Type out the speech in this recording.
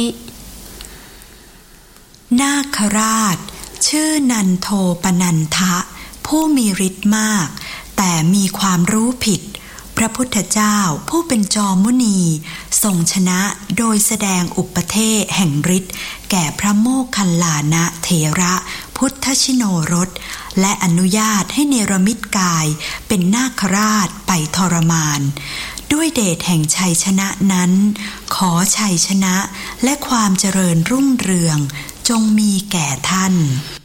นาคราชชื่อนันโทปนันทะผู้มีฤทธิ์มากแต่มีความรู้ผิดพระพุทธเจ้าผู้เป็นจอมมุนีทรงชนะโดยแสดงอุปเทศแห่งฤทธิ์แก่พระโมคคัลลานะเถระพุทธชิโนรสและอนุญาตให้เนรมิตกายเป็นนาคราชไปทรมานด้วยเดชแห่งชัยชนะนั้นขอชัยชนะและความเจริญรุ่งเรืองจงมีแก่ท่าน